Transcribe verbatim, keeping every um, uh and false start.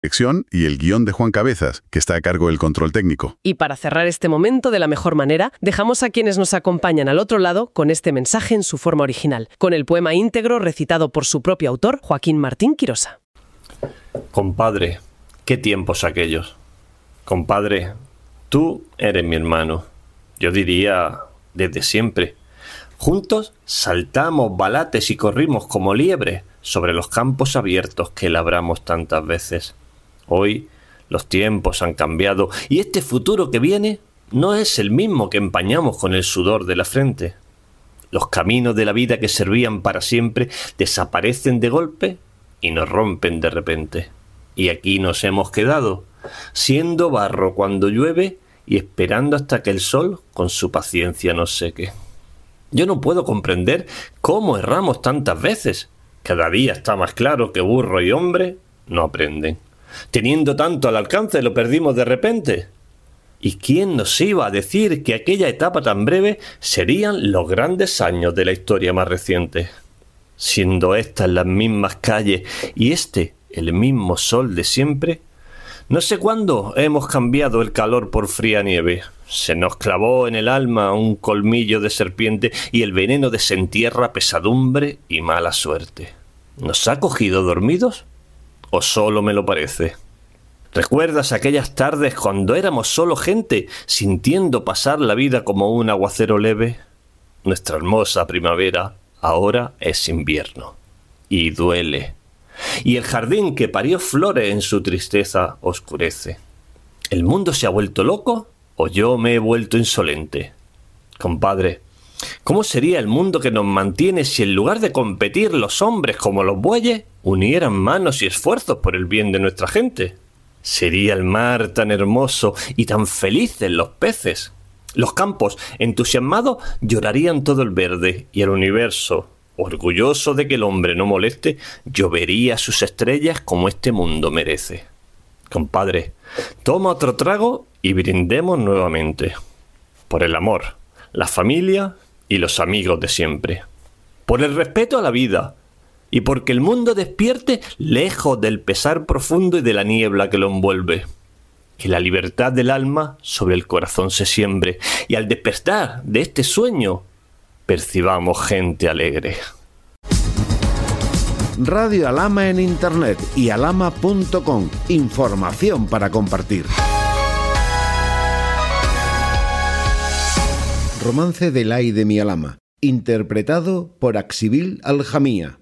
Dirección y el guión de Juan Cabezas, que está a cargo del control técnico. Y para cerrar este momento de la mejor manera, dejamos a quienes nos acompañan al otro lado con este mensaje en su forma original, con el poema íntegro recitado por su propio autor, Joaquín Martín Quirós. Compadre, qué tiempos aquellos. Compadre, tú eres mi hermano. Yo diría, desde siempre. Juntos saltamos balates y corrimos como liebres sobre los campos abiertos que labramos tantas veces. Hoy los tiempos han cambiado y este futuro que viene no es el mismo que empañamos con el sudor de la frente. Los caminos de la vida que servían para siempre desaparecen de golpe y nos rompen de repente. Y aquí nos hemos quedado, siendo barro cuando llueve y esperando hasta que el sol con su paciencia nos seque. Yo no puedo comprender cómo erramos tantas veces. Cada día está más claro que burro y hombre no aprenden. Teniendo tanto al alcance lo perdimos de repente. ¿Y quién nos iba a decir que aquella etapa tan breve serían los grandes años de la historia más reciente? Siendo estas las mismas calles y este el mismo sol de siempre, no sé cuándo hemos cambiado el calor por fría nieve. Se nos clavó en el alma un colmillo de serpiente y el veneno desentierra pesadumbre y mala suerte. ¿Nos ha cogido dormidos? ¿O solo me lo parece? ¿Recuerdas aquellas tardes cuando éramos solo gente, sintiendo pasar la vida como un aguacero leve? Nuestra hermosa primavera ahora es invierno. Y duele. Y el jardín que parió flores en su tristeza oscurece. ¿El mundo se ha vuelto loco o yo me he vuelto insolente? Compadre, ¿cómo sería el mundo que nos mantiene si en lugar de competir los hombres como los bueyes, unieran manos y esfuerzos por el bien de nuestra gente? Sería el mar tan hermoso y tan felices los peces. Los campos, entusiasmados, llorarían todo el verde y el universo, orgulloso de que el hombre no moleste, llovería sus estrellas como este mundo merece. Compadre, toma otro trago y brindemos nuevamente. Por el amor, la familia y los amigos de siempre. Por el respeto a la vida y porque el mundo despierte lejos del pesar profundo y de la niebla que lo envuelve. Que la libertad del alma sobre el corazón se siembre y al despertar de este sueño percibamos gente alegre. Radio Alhama en internet y alhama punto com. Información para compartir. Romance del ay de mi Alhama, interpretado por Axibil Aljamía.